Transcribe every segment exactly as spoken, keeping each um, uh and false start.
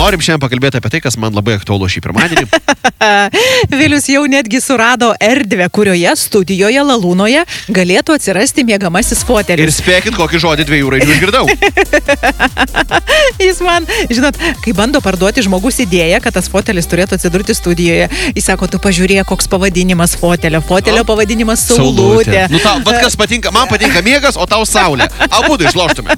norim šiandien pakalbėti apie tai, kas man labai aktualu šį pirmadienį. Vilius jau netgi surado erdvę, kurioje studijoje Lalūnoje galėtų atsirasti miegamasis fotelis. Ir spėkit, kokį žodį dviejų raidžių išgirdau. Jis man, žinot, kai bando parduoti žmogus idėją, kad tas fotelis turėtų atsidurti studijoje, jis sako, tu pažiūrėk, koks pavadinimas fotelio. Fotelio o? Pavadinimas Saulutė. Nu, tau, bet kas patinka, man patinka miegas, o tau Saulė. Abu du išloštume.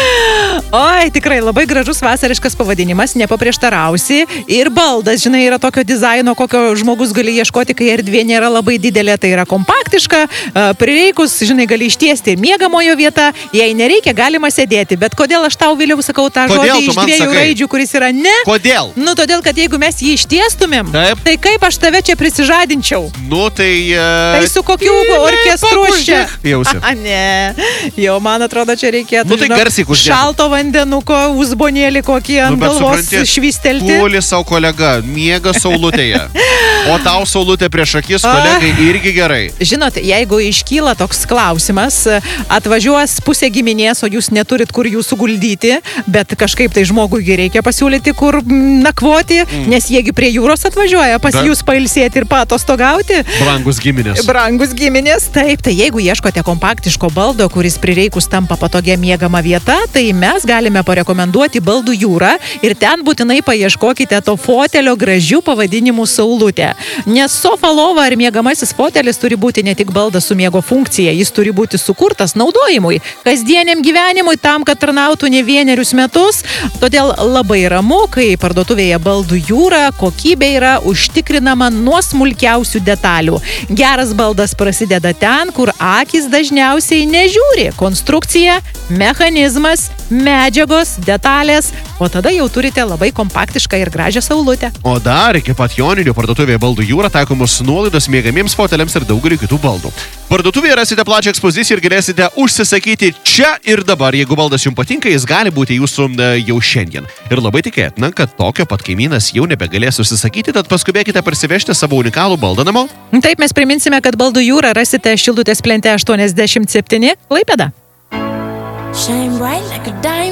Oi, tikrai labai gražus vasariškas pavadinimas, nepaprieštarausi. Ir baldas, žinai, yra tokio dizaino, kokio žmogus gali ieškoti, kai erdvė nėra labai didelė, tai yra kompaktiška. Prireikus, žinai, gali ištiesti ir miegamojo vietą, jei nereikia, galima sėdėti. Bet kodėl aš tau, Viliau, sakau tą Kodėl žodį iš dviejų sakai? raidžių, kuris yra ne? Kodėl? Nu, todėl, kad jeigu mes jį ištiestumėm, Taip. tai kaip aš tave čia prisižadinčiau? Nu, tai... Uh... Tai su kokiu orkestru čia? Jausi. A, ne. Jau, man atrodo, čia reikėtų, Nu, tai žinok, garsiai uždėti. šalto vandenuko, uzbonėlį kokį ant Nu, bet galvos supranti, švystelti. Pūli savo kolega, miega Saulutėje. O tau Saulutė prieš akis, kolegai, irgi gerai. Žinot, jeigu iškyla toks klausimas, atvažiuos pusė giminės, o jūs neturit kur jų suguldyti, bet kažkaip tai žmogui reikia pasiūlyti, kur nakvoti, mm. nes jiegi prie jūros atvažiuoja pas da. jūs pailsėti ir patostogauti. Brangus giminės. Brangus giminės, taip. Tai jeigu ieškote kompaktiško baldo, kuris prireikus tampa patogia miegama vieta, tai mes galime parekomenduoti baldų jūrą ir ten būtinai paieškokite to fotelio gražių pavadinimų Saulutė. Nes sofa lova ar miegamasis fotelis turi būti ne tik baldas su miego funkcija, jis turi būti sukurtas naudojimui, kasdieniam gyvenimui, tam, kad tarnautų ne vienerius metus. Todėl labai ramu, kai parduotuvėje baldų jūra kokybė yra užtikrinama nuo smulkiausių detalių. Geras baldas prasideda ten, kur akis dažniausiai nežiūri. Konstrukcija, mechanizmas, medžiagos, detalės, o tada jau turite labai kompaktišką ir gražią Saulutę. O dar iki pat Joninių parduotuvėje baldų jūra taikomos nuolaidos miegamiems foteliams ir daugeliu kitų baldų. Parduotuvėje rasite plačią ekspoziciją ir galėsite užsisakyti čia ir dabar. Jeigu baldas jums patinka, jis gali būti jūsų jau šiandien. Ir labai tikėtina, kad tokio pat kaimynas jau nebegalės užsisakyti, tad paskubėkite parsivežti savo unikalų baldą namo. Taip, mes priminsime, kad baldų jūrą rasite Šilutės plente aštuoniasdešimt septyni Klaipėda.